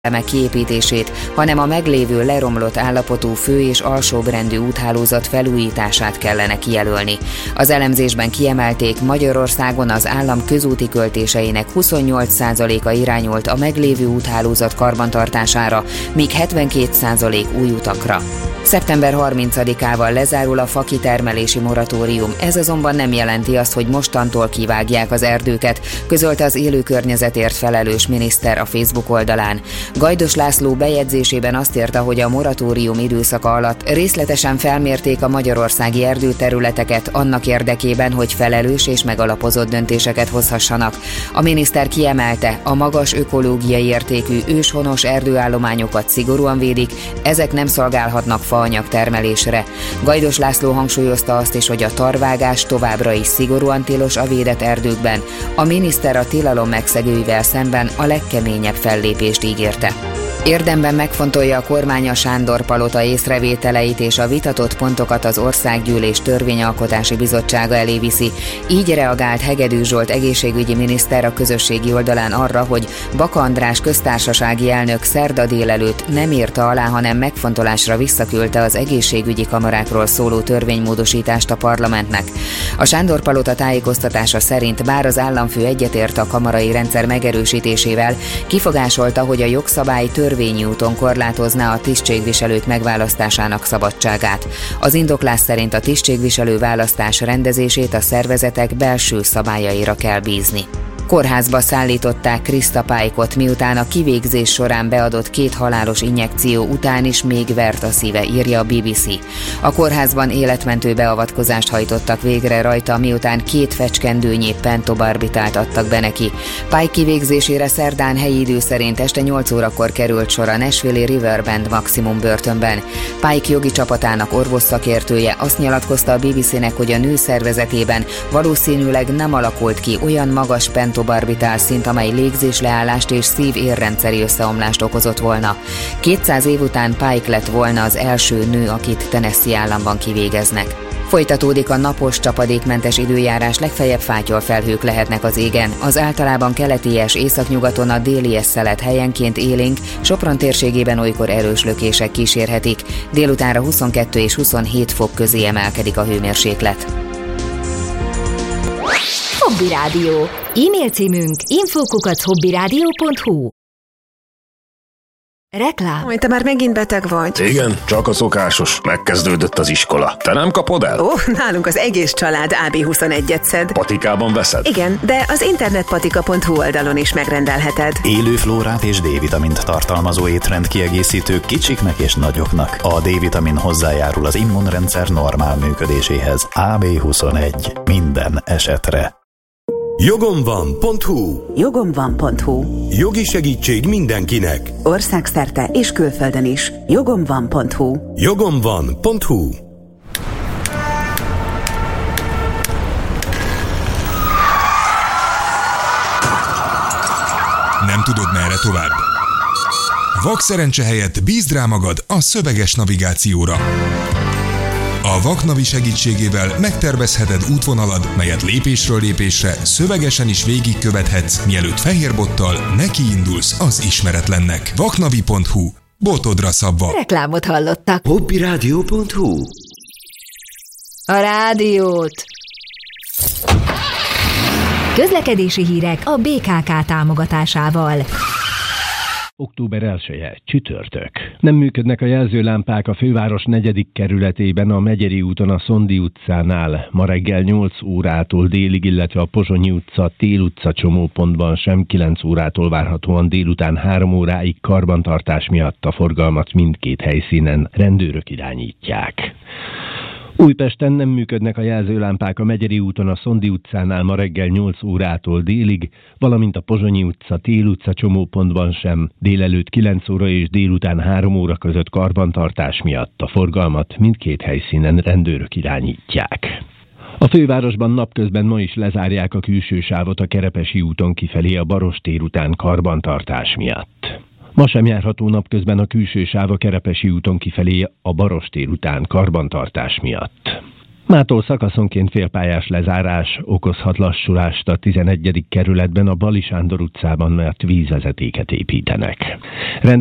elemek kiépítését, hanem a meglévő leromlott állapotú fő- és alsóbrendű úthálózat felújítását kellene kijelölni. Az elemzésben kiemelték, Magyarországon az állam közúti költéseinek 28%-a irányult a meglévő úthálózat karbantartására, míg 72% új utakra. Szeptember 30-ával lezárul a fakitermelési moratórium, ez azonban nem jelenti azt, hogy mostantól kivágják az erdőket, közölte az élőkörnyezetért felelős miniszter a Facebook oldalán. Gajdos László bejegyzésében azt írta, hogy a moratórium időszaka alatt részletesen felmérték a magyarországi erdőterületeket annak érdekében, hogy felelős és megalapozott döntéseket hozhassanak. A miniszter kiemelte, a magas ökológiai értékű őshonos erdőállományokat szigorúan védik, ezek nem szolgálhatnak faanyag termelésre. Gajdos László hangsúlyozta azt is, hogy a tarvágás továbbra is szigorúan tilos a védett erdőkben. A miniszter a tilalom megszegőivel szemben a legkeményebb fellépést ígérte. Érdemben megfontolja a kormány a Sándor-palota észrevételeit és a vitatott pontokat az Országgyűlés Törvényalkotási Bizottsága elé viszi. Így reagált Hegedű Zsolt egészségügyi miniszter a közösségi oldalán arra, hogy Baka András köztársasági elnök szerda délelőtt nem írta alá, hanem megfontolásra visszaküldte az egészségügyi kamarákról szóló törvénymódosítást a parlamentnek. A Sándor-palota tájékoztatása szerint bár az államfő egyetért a kamarai rendszer megerősítésével, kifogásolta, hogy a jogszabály törvényi úton korlátozná a tisztségviselők megválasztásának szabadságát. Az indoklás szerint a tisztségviselő választás rendezését a szervezetek belső szabályaira kell bízni. Kórházba szállították Krista Pike-ot, miután a kivégzés során beadott 2 halálos injekció után is még vert a szíve, írja a BBC. A kórházban életmentő beavatkozást hajtottak végre rajta, miután 2 fecskendőnyi pentobarbitált adtak be neki. Pike kivégzésére szerdán helyi idő szerint este 8 órakor került sor a Nashville-i Riverbend maximum börtönben. Pike jogi csapatának orvosszakértője azt nyilatkozta a BBC-nek, hogy a nő szervezetében valószínűleg nem alakult ki olyan magas pentobarbital szint, amely légzésleállást és szív-érrendszeri összeomlást okozott volna. 200 év után Pike lett volna az első nő, akit Tennessee államban kivégeznek. Folytatódik a napos, csapadékmentes időjárás, legfeljebb fátyolfelhők lehetnek az égen. Az általában keleties északnyugaton a délies szelet helyenként élénk, Sopron térségében olykor erős lökések kísérhetik. Délutánra 22 és 27 fok közé emelkedik a hőmérséklet. Hobby Rádió. E-mail címünk info@hobbyradio.hu. Reklám. Te már megint beteg vagy. Igen, csak a szokásos. Megkezdődött az iskola. Te nem kapod el? Nálunk az egész család AB21-et szed. Patikában veszed? Igen, de az internetpatika.hu oldalon is megrendelheted. Élő flórát és D-vitamint tartalmazó étrend kiegészítő kicsiknek és nagyoknak. A D-vitamin hozzájárul az immunrendszer normál működéséhez. AB21. Minden esetre. Jogomvan.hu. Jogomvan.hu. Jogi segítség mindenkinek. Országszerte és külföldön is. Jogomvan.hu. Jogomvan.hu. Nem tudod, merre tovább? Vakszerencse helyett bízd rá magad a szöveges navigációra. A Vaknavi segítségével megtervezheted útvonalad, melyet lépésről lépésre szövegesen is végigkövethetsz, mielőtt fehérbottal nekiindulsz az ismeretlennek. Vaknavi.hu. Botodra szabva. Reklámot hallottak. Hobbyradio.hu. A rádiót. Közlekedési hírek a BKK támogatásával. Október 1-e, csütörtök. Nem működnek a jelzőlámpák a főváros 4. kerületében, a Megyeri úton a Szondi utcánál. Ma reggel 8 órától délig, illetve a Pozsonyi utca, Tél utca csomópontban sem 9 órától várhatóan délután 3 óráig karbantartás miatt a forgalmat mindkét helyszínen rendőrök irányítják. Újpesten nem működnek a jelzőlámpák a Megyeri úton a Szondi utcánál ma reggel 8 órától délig, valamint a Pozsonyi utca, Tél utca csomópontban sem. Délelőtt 9 óra és délután 3 óra között karbantartás miatt a forgalmat mindkét helyszínen rendőrök irányítják. A fővárosban napközben ma is lezárják a külső sávot a Kerepesi úton kifelé a Barostér után karbantartás miatt. Ma sem járható napközben a külső sáv a Kerepesi úton kifelé a Barostér után karbantartás miatt. Mától szakaszonként félpályás lezárás okozhat lassulást a 11. kerületben a Bali Sándor utcában, mert vízvezetéket építenek.